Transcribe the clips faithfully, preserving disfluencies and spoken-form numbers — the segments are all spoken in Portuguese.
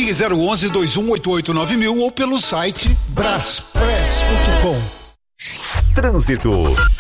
Ligue zero onze, dois um oito oito, nove mil ou pelo site braspress ponto com. Trânsito.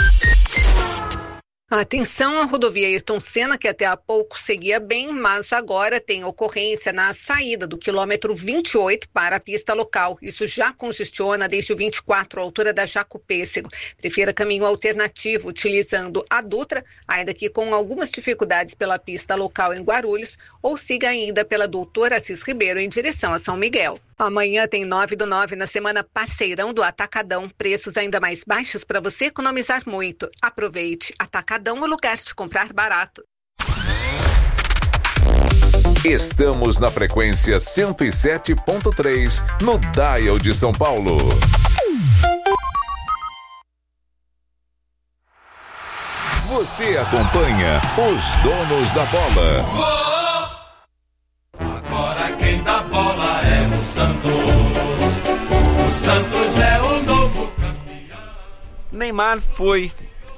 Atenção, a rodovia Ayrton Senna, que até há pouco seguia bem, mas agora tem ocorrência na saída do quilômetro vinte e oito para a pista local. Isso já congestiona desde o vinte e quatro, à altura da Jacopêssego. Prefira caminho alternativo, utilizando a Dutra, ainda que com algumas dificuldades pela pista local em Guarulhos, ou siga ainda pela Doutor Assis Ribeiro em direção a São Miguel. Amanhã tem nove do nove na semana Parceirão do Atacadão. Preços ainda mais baixos para você economizar muito. Aproveite. Atacadão, o lugar de comprar barato. Estamos na frequência cento e sete ponto três no Dial de São Paulo. Você acompanha os donos da bola. Agora quem dá bola é o Santos. O Santos é o novo campeão. Neymar foi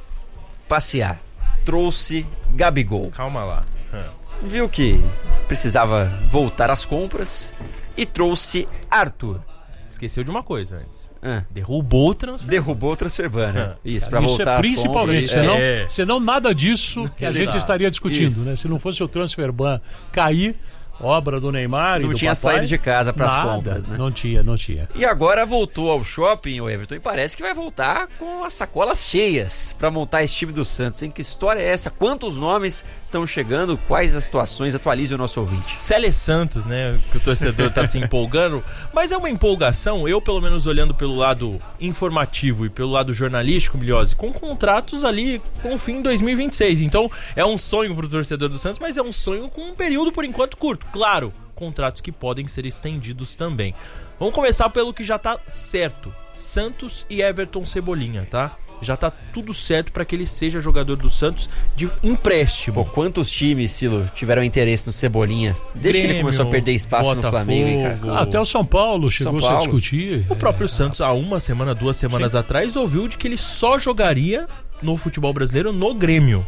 passear, trouxe Gabigol. Calma lá. Hum. Viu que precisava voltar às compras e trouxe Arthur. Esqueceu de uma coisa antes. Ah. Derrubou o transfer. Derrubou o transfer né? Isso, para voltar é principalmente, às compras. Senão, é. senão nada disso que a gente estaria discutindo, Isso. né? Se não fosse o transfer ban cair, obra do Neymar e não do tinha papai, saído de casa para as nada, compras, né? Não tinha, não tinha. E agora voltou ao shopping, o Everton, e parece que vai voltar com as sacolas cheias para montar esse time do Santos, hein? Que história é essa? Quantos nomes estão chegando? Quais as situações? Atualize o nosso ouvinte. Célé Santos, né? Que o torcedor tá se empolgando, mas é uma empolgação, eu pelo menos olhando pelo lado informativo e pelo lado jornalístico, Milhose, com contratos ali com o fim em dois mil e vinte e seis. Então é um sonho pro torcedor do Santos, mas é um sonho com um período por enquanto curto. Claro, contratos que podem ser estendidos também. Vamos começar pelo que já tá certo. Santos e Everton Cebolinha, tá? Já tá tudo certo para que ele seja jogador do Santos de empréstimo. Pô, quantos times, Silo, tiveram interesse no Cebolinha? Desde Grêmio, que ele começou a perder espaço Botafogo, no Flamengo, hein, cara? Até o São Paulo chegou São Paulo. a discutir. O próprio Santos, há uma semana, duas semanas Sim. atrás, ouviu de que ele só jogaria no futebol brasileiro no Grêmio.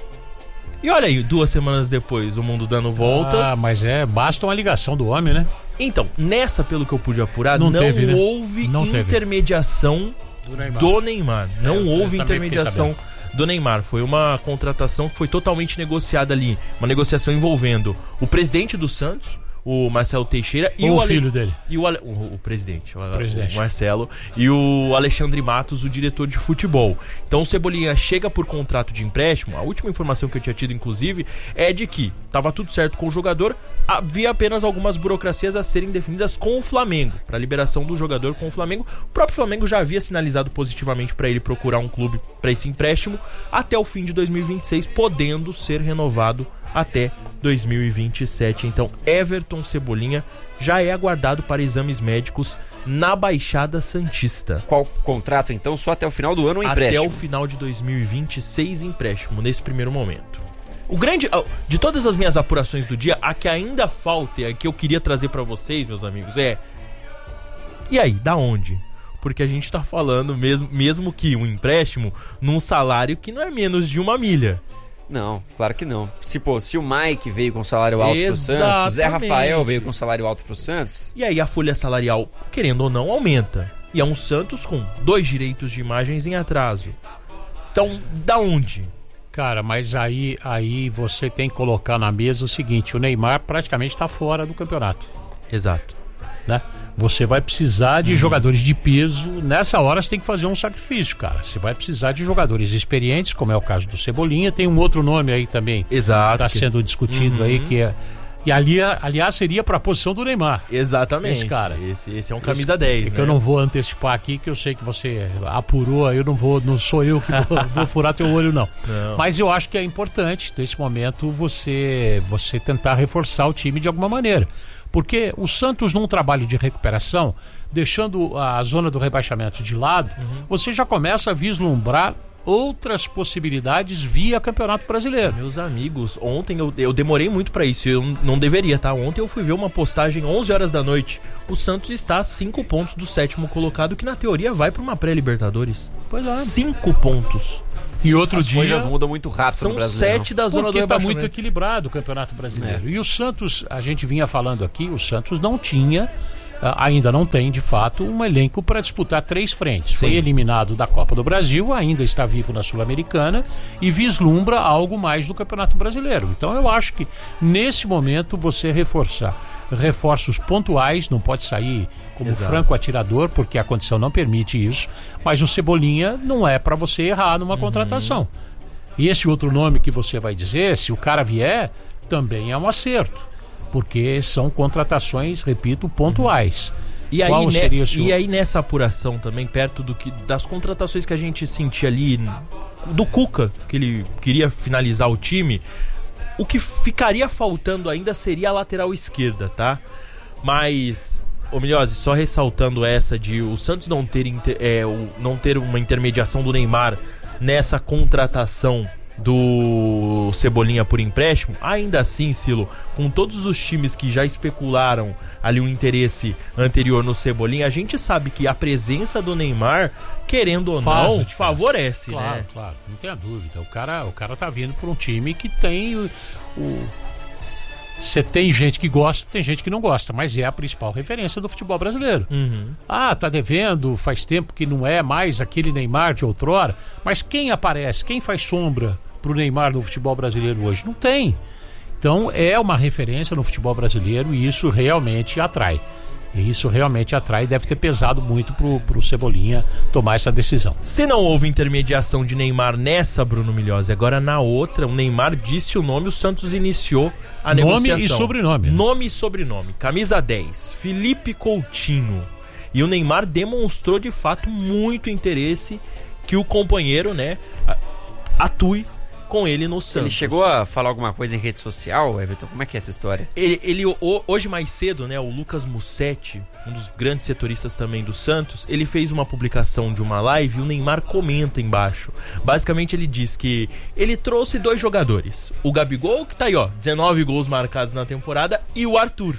E olha aí, duas semanas depois, o mundo dando voltas. Ah, mas é, basta uma ligação do homem, né? Então, nessa, pelo que eu pude apurar, não, não, não teve, né? houve não intermediação do Neymar. Do Neymar. Não é, houve intermediação do Neymar. Foi uma contratação que foi totalmente negociada ali. Uma negociação envolvendo o presidente do Santos, o Marcelo Teixeira, e o, o Ale... filho Ale... dele. E o, Ale... o, o presidente, o... presidente, o Marcelo, e o Alexandre Matos, o diretor de futebol. Então o Cebolinha chega por contrato de empréstimo. A última informação que eu tinha tido, inclusive, é de que estava tudo certo com o jogador, havia apenas algumas burocracias a serem definidas com o Flamengo, para a liberação do jogador com o Flamengo. O próprio Flamengo já havia sinalizado positivamente para ele procurar um clube para esse empréstimo até o fim de dois mil e vinte e seis, podendo ser renovado até dois mil e vinte e sete. Então Everton Cebolinha já é aguardado para exames médicos na Baixada Santista. Qual contrato então? Só até o final do ano ou empréstimo? Até o final de dois mil e vinte e seis, empréstimo, nesse primeiro momento. O grande, de todas as minhas apurações do dia, a que ainda falta e a que eu queria trazer para vocês, meus amigos, é: e aí, da onde? Porque a gente tá falando mesmo, mesmo que um empréstimo num salário que não é menos de uma milha. Não, claro que não. Se, pô, se o Mike veio com salário alto Exatamente. pro Santos, o Zé Rafael veio com salário alto pro Santos... E aí a folha salarial, querendo ou não, aumenta. E é um Santos com dois direitos de imagens em atraso. Então, da onde? Cara, mas aí, aí você tem que colocar na mesa o seguinte: o Neymar praticamente está fora do campeonato. Exato. Né? Você vai precisar de uhum. jogadores de peso. Nessa hora você tem que fazer um sacrifício, cara. Você vai precisar de jogadores experientes, como é o caso do Cebolinha. Tem um outro nome aí também. Exato. Está sendo discutido uhum. aí, que é... E ali, aliás, seria para a posição do Neymar. Exatamente. Esse cara. Esse, esse é um camisa dez, é né? Que eu não vou antecipar aqui, que eu sei que você apurou, aí eu não vou, não sou eu que vou, vou furar teu olho, não. não. Mas eu acho que é importante, nesse momento, você, você tentar reforçar o time de alguma maneira. Porque o Santos, num trabalho de recuperação, deixando a zona do rebaixamento de lado, uhum. você já começa a vislumbrar outras possibilidades via Campeonato Brasileiro. Meus amigos, ontem eu, eu demorei muito pra isso, eu não deveria, tá? Ontem eu fui ver uma postagem onze horas da noite. O Santos está a cinco pontos do sétimo colocado, que na teoria vai pra uma pré-Libertadores. Pois é. cinco pontos. E outro As dia coisas mudam muito rápido São no Brasileirão. sete da zona do porque está rebaixamento. muito equilibrado o Campeonato Brasileiro. É. E o Santos, a gente vinha falando aqui, o Santos não tinha, ah, ainda não tem de fato, um elenco para disputar três frentes. Foi Sim. eliminado da Copa do Brasil, ainda está vivo na Sul-Americana e vislumbra algo mais do Campeonato Brasileiro. Então eu acho que nesse momento você reforçar reforços pontuais, não pode sair como Exato. franco atirador, porque a condição não permite isso, mas o Cebolinha não é para você errar numa contratação. E esse outro nome que você vai dizer, se o cara vier, também é um acerto, porque são contratações, repito, pontuais. E aí, Qual né, seria o seu... e aí nessa apuração também, perto do que, das contratações que a gente sentia ali, do Cuca, que ele queria finalizar o time, o que ficaria faltando ainda seria a lateral esquerda, tá? Mas, ô Milhose, só ressaltando essa de o Santos não ter, inter, é, o, não ter uma intermediação do Neymar nessa contratação do Cebolinha por empréstimo, ainda assim, Silo, com todos os times que já especularam ali um interesse anterior no Cebolinha, a gente sabe que a presença do Neymar, querendo ou Faz a não, diferença. favorece, Claro, né? claro, não tenha dúvida. O cara, o cara tá vindo por um time que tem o... o... Você tem gente que gosta, tem gente que não gosta, mas é a principal referência do futebol brasileiro. Uhum. Ah, tá devendo, faz tempo que não é mais aquele Neymar de outrora, mas quem aparece, quem faz sombra pro Neymar no futebol brasileiro hoje? Não tem. Então é uma referência no futebol brasileiro e isso realmente atrai. E isso realmente atrai, deve ter pesado muito pro, pro Cebolinha tomar essa decisão. Se não houve intermediação de Neymar nessa, Bruno Milhose, agora na outra, o Neymar disse o nome, o Santos iniciou a Nome negociação. e sobrenome. Né? Nome e sobrenome. Camisa dez, Felipe Coutinho. E o Neymar demonstrou de fato muito interesse que o companheiro, né, atue com ele no Santos. Ele chegou a falar alguma coisa em rede social, Everton? Como é que é essa história? Ele, ele o- hoje mais cedo, né, o Lucas Mussetti, um dos grandes setoristas também do Santos, ele fez uma publicação de uma live e o Neymar comenta embaixo. Basicamente ele diz que ele trouxe dois jogadores, o Gabigol, que tá aí ó, dezenove gols marcados na temporada, e o Arthur.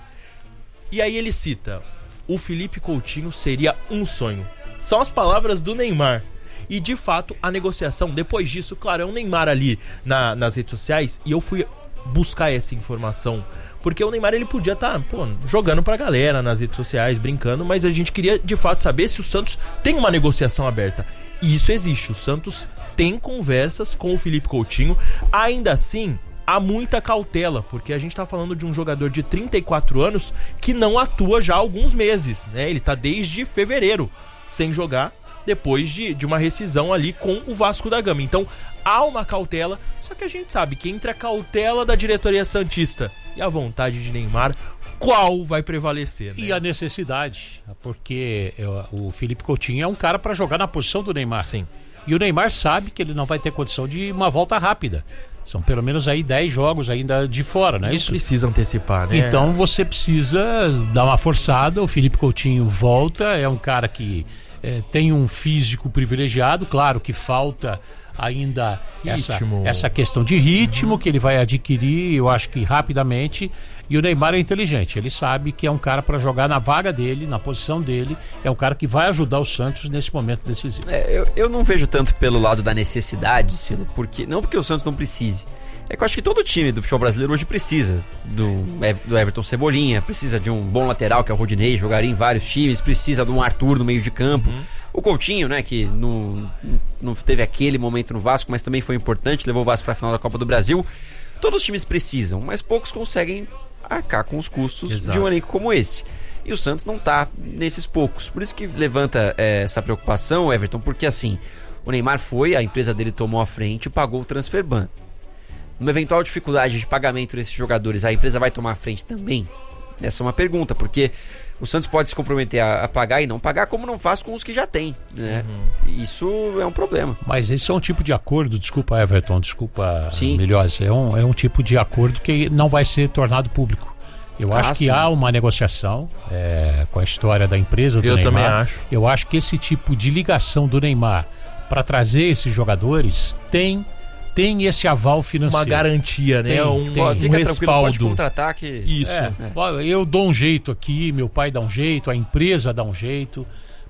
E aí ele cita, o Felipe Coutinho seria um sonho. São as palavras do Neymar. E de fato, a negociação, depois disso, claro, é o Neymar ali na, nas redes sociais, e eu fui buscar essa informação, porque o Neymar ele podia estar tá, jogando pra galera nas redes sociais, brincando, mas a gente queria de fato saber se o Santos tem uma negociação aberta. E isso existe, o Santos tem conversas com o Felipe Coutinho, ainda assim, há muita cautela, porque a gente tá falando de um jogador de trinta e quatro anos que não atua já há alguns meses, né? Ele tá desde fevereiro sem jogar, depois de, de uma rescisão ali com o Vasco da Gama. Então, há uma cautela, só que a gente sabe que entre a cautela da diretoria santista e a vontade de Neymar, qual vai prevalecer, né? E a necessidade, porque é, o Felipe Coutinho é um cara para jogar na posição do Neymar. Sim. E o Neymar sabe que ele não vai ter condição de uma volta rápida. São pelo menos aí dez jogos ainda de fora, não é isso? Precisa antecipar, né? Então você precisa dar uma forçada. O Felipe Coutinho volta, é um cara que é, tem um físico privilegiado, claro que falta ainda essa, Ritmo. essa questão de ritmo, uhum, que ele vai adquirir, eu acho que rapidamente. E o Neymar é inteligente, ele sabe que é um cara para jogar na vaga dele, na posição dele, é um cara que vai ajudar o Santos nesse momento decisivo. É, eu, eu não vejo tanto pelo lado da necessidade, Cilo, porque, não porque o Santos não precise. É que eu acho que todo time do futebol brasileiro hoje precisa do, do Everton Cebolinha, precisa de um bom lateral, que é o Rodinei, jogaria em vários times, precisa de um Arthur no meio de campo. Uhum. O Coutinho, né, que não, não teve aquele momento no Vasco, mas também foi importante, levou o Vasco para a final da Copa do Brasil. Todos os times precisam, mas poucos conseguem arcar com os custos, exato, de um elenco como esse. E o Santos não tá nesses poucos. Por isso que levanta é, essa preocupação, Everton, porque assim, o Neymar foi, a empresa dele tomou a frente e pagou o transfer ban. Numa eventual dificuldade de pagamento desses jogadores, a empresa vai tomar a frente também? Essa é uma pergunta, porque o Santos pode se comprometer a, a pagar e não pagar, como não faz com os que já tem, né? Uhum. Isso é um problema. Mas esse é um tipo de acordo, desculpa Everton, desculpa Milhose, é um, é um tipo de acordo que não vai ser tornado público. Eu ah, acho que sim, há uma negociação é, com a história da empresa do Eu Neymar. Também acho. Eu acho que esse tipo de ligação do Neymar para trazer esses jogadores tem... tem esse aval financeiro. Uma garantia, né? Tem, um, tem. um Fica respaldo. Pode contratar que... Isso. É, é. Eu dou um jeito aqui, meu pai dá um jeito, a empresa dá um jeito,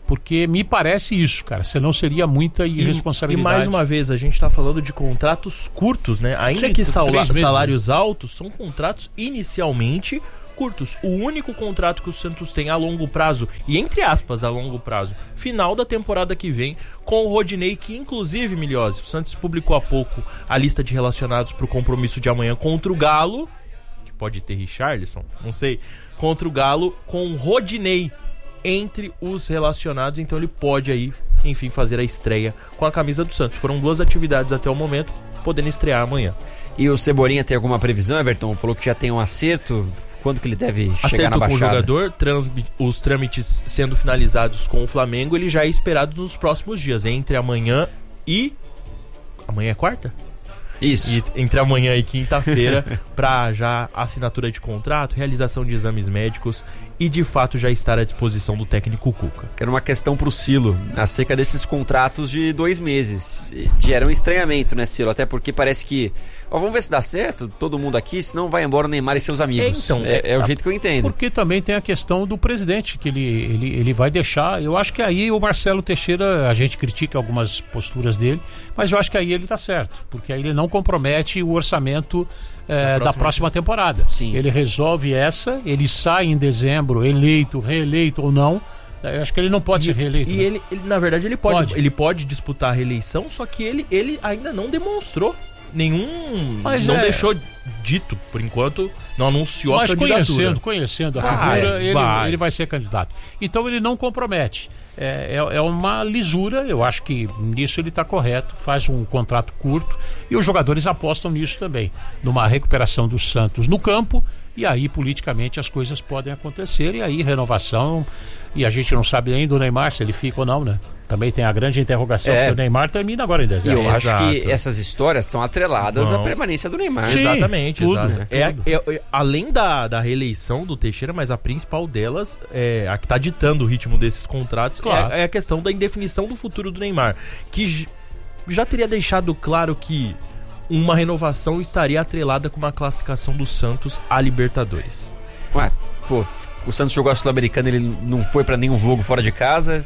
porque me parece isso, cara. Senão seria muita irresponsabilidade. E, e mais uma vez, a gente está falando de contratos curtos, né? Ainda Sim, que três sala- meses, salários altos, são contratos inicialmente curtos. O único contrato que o Santos tem a longo prazo, e entre aspas, a longo prazo, final da temporada que vem, com o Rodinei, que inclusive, Milhose, o Santos publicou há pouco a lista de relacionados para o compromisso de amanhã contra o Galo, que pode ter Richarlison, não sei, contra o Galo, com o Rodinei entre os relacionados, então ele pode aí, enfim, fazer a estreia com a camisa do Santos. Foram duas atividades até o momento, podendo estrear amanhã. E o Cebolinha tem alguma previsão, Everton? Falou que já tem um acerto. Quando que ele deve chegar Acerto na Baixada? com o jogador, trans, os trâmites sendo finalizados com o Flamengo, ele já é esperado nos próximos dias, entre amanhã e... Amanhã é quarta? Isso. E entre amanhã e quinta-feira, para já assinatura de contrato, realização de exames médicos e de fato já estar à disposição do técnico Cuca. Que era uma questão pro Silo, acerca desses contratos de dois meses. Gera um estranhamento, né, Silo? Até porque parece que, ó, vamos ver se dá certo, todo mundo aqui, senão vai embora o Neymar e seus amigos. Então, é, é o tá. jeito que eu entendo. Porque também tem a questão do presidente, que ele, ele, ele vai deixar. Eu acho que aí o Marcelo Teixeira, a gente critica algumas posturas dele, mas eu acho que aí ele tá certo, porque aí ele não compromete o orçamento é, da próxima temporada. Sim. Ele resolve essa, ele sai em dezembro, eleito, reeleito ou não. Eu acho que ele não pode ser reeleito. E né? ele, ele, na verdade, ele pode, Pode. ele pode disputar a reeleição, só que ele, ele ainda não demonstrou nenhum... Mas não é- deixou dito, por enquanto, não anunciou Mas a candidatura. conhecendo, conhecendo a Vai, figura, ele vai. ele vai ser candidato. Então ele não compromete. É, é, é uma lisura, eu acho que nisso ele está correto, faz um contrato curto e os jogadores apostam nisso também, numa recuperação do Santos no campo, e aí politicamente as coisas podem acontecer, e aí renovação, e a gente não sabe nem do Neymar se ele fica ou não, né? Também tem a grande interrogação, É. que o Neymar termina agora em E dezembro. eu acho Exato. que essas histórias estão atreladas Vão. à permanência do Neymar. Sim. Exatamente, tudo, exato. né? É, Tudo. é- é- além da, da reeleição do Teixeira, mas a principal delas, é, a que está ditando o ritmo desses contratos, Claro. é, é a questão da indefinição do futuro do Neymar, que j- já teria deixado claro que uma renovação estaria atrelada com uma classificação do Santos à Libertadores. Ué, pô, o Santos jogou a Sul-Americana, ele não foi pra nenhum jogo fora de casa.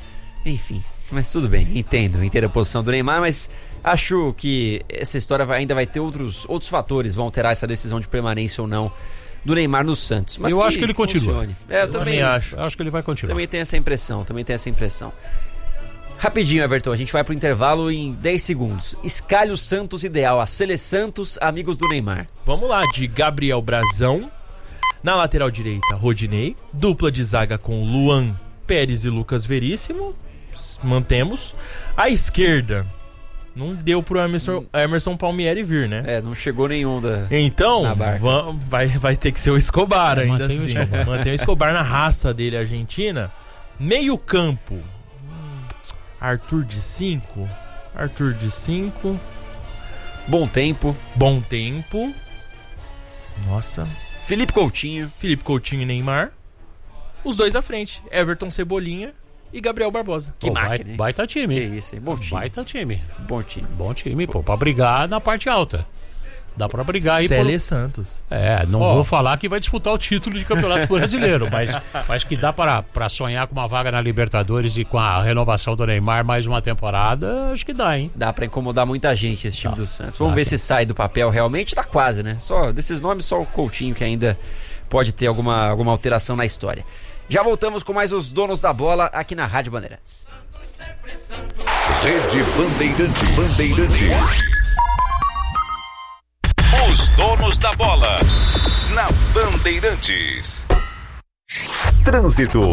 Enfim, mas tudo bem, entendo, entendo a posição do Neymar, mas acho que essa história vai- ainda vai ter outros, outros fatores, vão alterar essa decisão de permanência ou não do Neymar no Santos. Mas Eu acho que ele continua. funcione. É, eu, Eu também, também acho. Eu acho que ele vai continuar. também tenho essa impressão, também tenho essa impressão. Rapidinho, Everton, a gente vai pro intervalo em dez segundos. Escalhe o Santos ideal, a Sele Santos, amigos do Neymar. Vamos lá, de Gabriel Brazão, na lateral direita, Rodinei, dupla de zaga com Luan Pérez e Lucas Veríssimo, s- mantemos. À esquerda, não deu pro Emerson, Emerson Palmieri vir, né? É, não chegou nenhum da... Então, Na barca. vam- vai, vai ter que ser o Escobar É, ainda mantém o assim. Escobar. Mantém o Escobar na raça dele, Argentina. Meio campo, hum, Arthur de cinco, Arthur de cinco, Bom tempo. bom tempo. Nossa, Felipe Coutinho. Felipe Coutinho e Neymar. Os dois à frente, Everton Cebolinha e Gabriel Barbosa. Que Pô, máquina, vai- hein? baita time. Que isso, hein? Bom time. Baita time. Bom time. Bom time, pô, pra brigar na parte alta. Dá pra brigar aí por... Célé Santos. É, não Ó. vou falar que vai disputar o título de campeonato brasileiro, mas acho que dá para pra sonhar com uma vaga na Libertadores e com a renovação do Neymar mais uma temporada, acho que dá, hein? Dá pra incomodar muita gente esse time Dá. do Santos. Vamos Dá ver sim. se sai do papel realmente. Tá quase, né? Só desses nomes, só o Coutinho que ainda pode ter alguma, alguma alteração na história. Já voltamos com mais os donos da bola aqui na Rádio Bandeirantes. Rede Bandeirante Bandeirantes. Os donos da bola na Bandeirantes. Trânsito.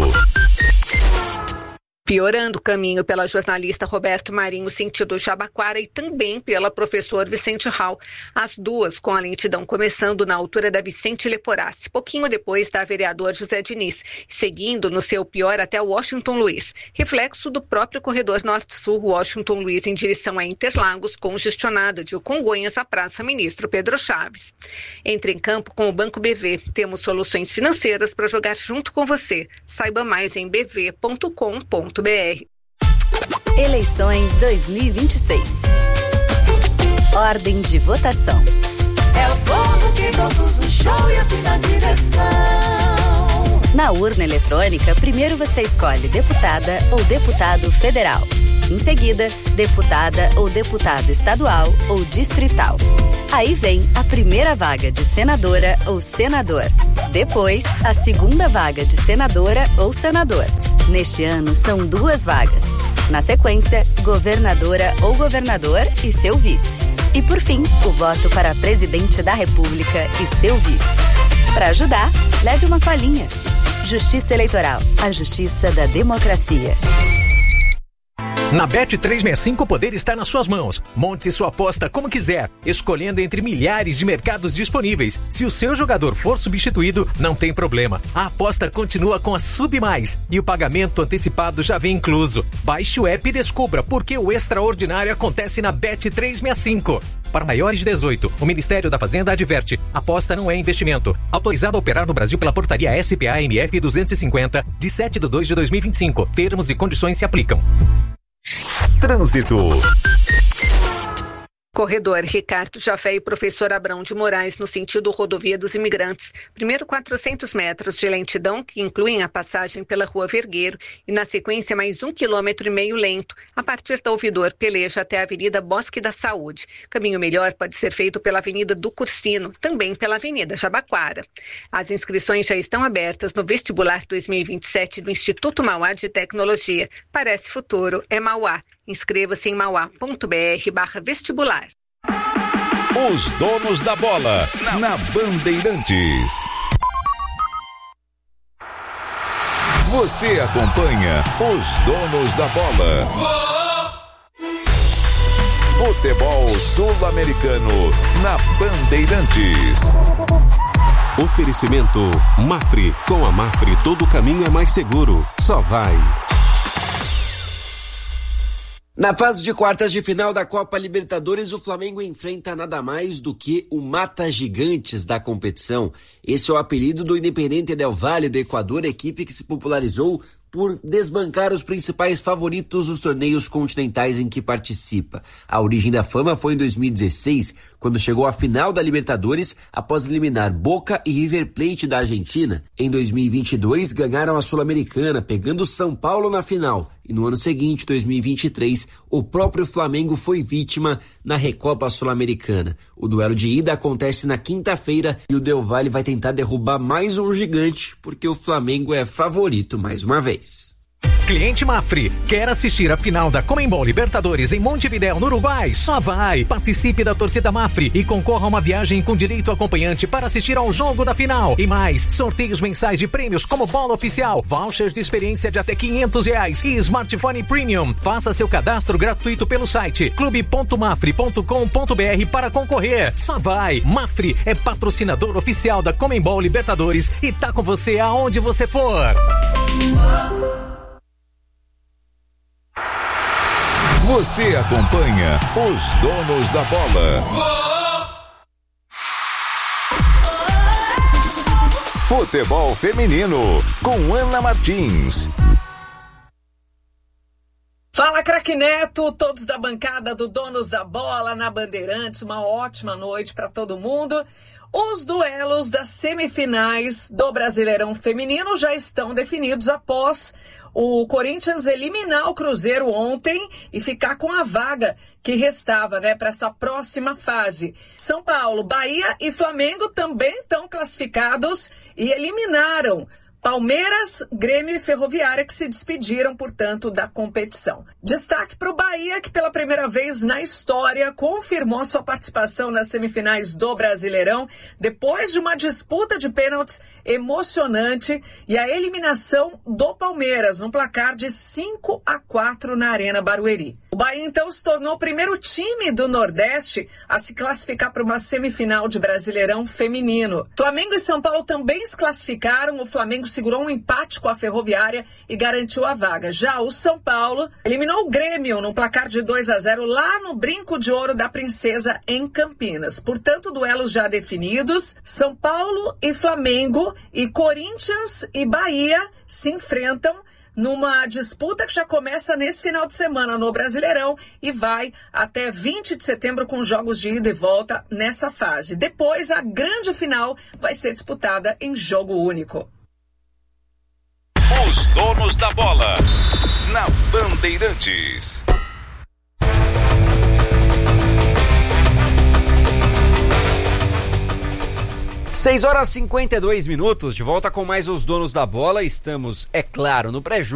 Piorando o caminho pela jornalista Roberto Marinho, sentido Jabaquara, e também pela professor Vicente Hall. As duas com a lentidão começando na altura da Vicente Leporassi, pouquinho depois da vereador José Diniz, seguindo no seu pior até Washington Luiz. Reflexo do próprio corredor Norte-Sul Washington Luiz em direção a Interlagos, congestionada de Congonhas à Praça Ministro Pedro Chaves. Entre em campo com o Banco B V. Temos soluções financeiras para jogar junto com você. Saiba mais em b v ponto com ponto b r. Eleições dois mil e vinte e seis. Ordem de votação. É o povo que produz o show e assim na direção. Na urna eletrônica, primeiro você escolhe deputada ou deputado federal. Em seguida, deputada ou deputado estadual ou distrital. Aí vem a primeira vaga de senadora ou senador. Depois, a segunda vaga de senadora ou senador. Neste ano, são duas vagas. Na sequência, governadora ou governador e seu vice. E por fim, o voto para presidente da República e seu vice. Para ajudar, leve uma colinha. Justiça Eleitoral, a justiça da democracia. Na Bet trezentos e sessenta e cinco o poder está nas suas mãos. Monte sua aposta como quiser, escolhendo entre milhares de mercados disponíveis. Se o seu jogador for substituído, não tem problema. A aposta continua com a Sub Mais e o pagamento antecipado já vem incluso. Baixe o app e descubra por que o extraordinário acontece na Bet trezentos e sessenta e cinco. Para maiores de dezoito, o Ministério da Fazenda adverte: aposta não é investimento. Autorizado a operar no Brasil pela portaria S P A M F duzentos e cinquenta, de sete de dois de dois mil e vinte e cinco. Termos e condições se aplicam. Trânsito. Corredor Ricardo Jafé e Professor Abrão de Moraes, no sentido Rodovia dos Imigrantes. Primeiro quatrocentos metros de lentidão, que incluem a passagem pela Rua Vergueiro, e na sequência mais um quilômetro e meio lento, a partir da Ouvidor Peleja até a Avenida Bosque da Saúde. Caminho melhor pode ser feito pela Avenida do Cursino, também pela Avenida Jabaquara. As inscrições já estão abertas no vestibular dois mil e vinte e sete do Instituto Mauá de Tecnologia. Parece futuro, é Mauá. Inscreva-se em mauá.br barra vestibular. Os donos da bola, na Bandeirantes. Você acompanha os donos da bola. Futebol sul-americano na Bandeirantes. Oferecimento Mafre. Com a Mafre todo caminho é mais seguro. Só vai. Na fase de quartas de final da Copa Libertadores, o Flamengo enfrenta nada mais do que o Mata Gigantes da competição. Esse é o apelido do Independiente del Valle do Equador, equipe que se popularizou por desbancar os principais favoritos dos torneios continentais em que participa. A origem da fama foi em dois mil e dezesseis, quando chegou à final da Libertadores após eliminar Boca e River Plate da Argentina. Em dois mil e vinte e dois, ganharam a Sul-Americana, pegando São Paulo na final. E no ano seguinte, dois mil e vinte e três, o próprio Flamengo foi vítima na Recopa Sul-Americana. O duelo de ida acontece na quinta-feira e o Del Valle vai tentar derrubar mais um gigante, porque o Flamengo é favorito mais uma vez. Cliente Mafre, quer assistir a final da Conmebol Libertadores em Montevidéu, no Uruguai? Só vai! Participe da torcida Mafre e concorra a uma viagem com direito acompanhante para assistir ao jogo da final. E mais, sorteios mensais de prêmios como bola oficial, vouchers de experiência de até quinhentos reais e smartphone premium. Faça seu cadastro gratuito pelo site clube ponto mafre ponto com ponto br para concorrer. Só vai! Mafre é patrocinador oficial da Conmebol Libertadores e tá com você aonde você for. Você acompanha os donos da bola. Futebol feminino com Ana Martins. Fala, craque Neto, todos da bancada do Donos da Bola na Bandeirantes, uma ótima noite para todo mundo. Os duelos das semifinais do Brasileirão Feminino já estão definidos após o Corinthians eliminar o Cruzeiro ontem e ficar com a vaga que restava, né, para essa próxima fase. São Paulo, Bahia e Flamengo também estão classificados e eliminaram Palmeiras, Grêmio e Ferroviária, que se despediram, portanto, da competição. Destaque para o Bahia, que pela primeira vez na história confirmou sua participação nas semifinais do Brasileirão, depois de uma disputa de pênaltis emocionante e a eliminação do Palmeiras, num placar de cinco a quatro na Arena Barueri. O Bahia, então, se tornou o primeiro time do Nordeste a se classificar para uma semifinal de Brasileirão feminino. Flamengo e São Paulo também se classificaram. O Flamengo segurou um empate com a Ferroviária e garantiu a vaga. Já o São Paulo eliminou o Grêmio num placar de dois a zero lá no Brinco de Ouro da Princesa, em Campinas. Portanto, duelos já definidos. São Paulo e Flamengo e Corinthians e Bahia se enfrentam numa disputa que já começa nesse final de semana no Brasileirão e vai até vinte de setembro com jogos de ida e volta nessa fase. Depois, a grande final vai ser disputada em jogo único. Donos da Bola, na Bandeirantes. seis horas e cinquenta e dois minutos, de volta com mais os Donos da Bola. Estamos, é claro, no pré-jogo.